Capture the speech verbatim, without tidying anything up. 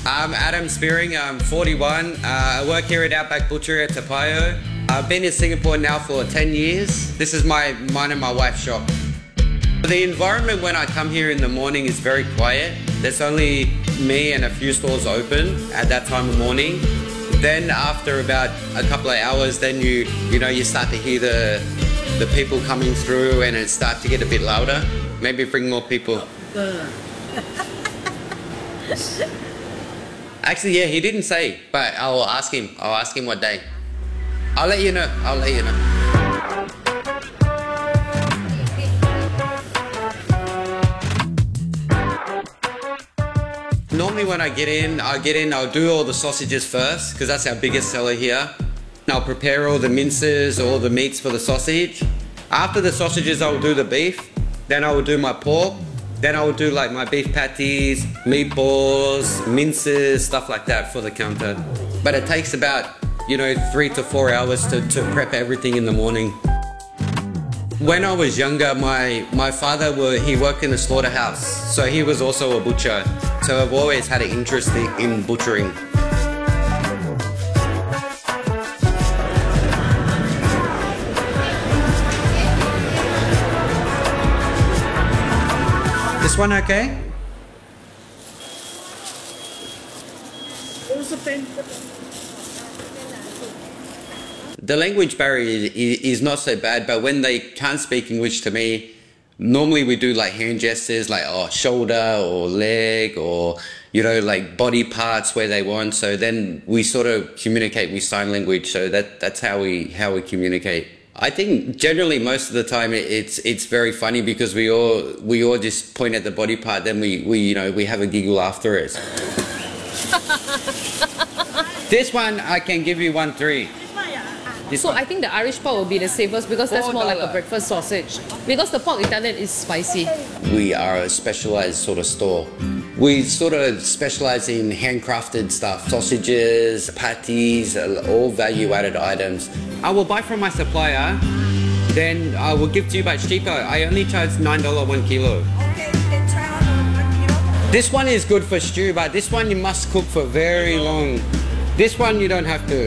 I'm Adam Spearing, I'm forty-one. Uh, I work here at Outback Butchery at Toa Payoh. I've been in Singapore now for ten years. This is my mine and my wife's shop. The environment when I come here in the morning is very quiet. There's only me and a few stores open at that time of morning. Then after about a couple of hours, then you you know you start to hear the the people coming through and it starts to get a bit louder. Maybe bring more people. Actually, yeah, he didn't say, but I'll ask him. I'll ask him what day. I'll let you know. I'll let you know. Normally when I get in, I get in, I'll do all the sausages first, because that's our biggest seller here. I'll prepare all the minces, all the meats for the sausage. After the sausages, I'll do the beef. Then I will do my pork. Then I will do like my beef patties, meatballs, minces, stuff like that for the counter. But it takes about, you know, three to four hours to, to prep everything in the morning. When I was younger, my, my father, were, he worked in a slaughterhouse. So he was also a butcher. So I've always had an interest in, in butchering. This one okay? The language barrier is not so bad, but when they can't speak English to me, normally we do like hand gestures, like oh shoulder or leg or you know like body parts where they want. So then we sort of communicate with sign language. So that that's how we how we communicate. I think generally most of the time it's it's very funny because we all we all just point at the body part, then we, we you know we have a giggle after it. This one I can give you one three. This so one. I think the Irish pork will be the safest because that's more like a breakfast sausage. Because the pork Italian is spicy. We are a specialized sort of store. We sort of specialize in handcrafted stuff, sausages, patties, all value-added items. I will buy from my supplier, then I will give to you, but it's cheaper. I only charge nine dollars one kilo. Okay, then try on one kilo. This one is good for stew, but this one you must cook for very long. This one you don't have to.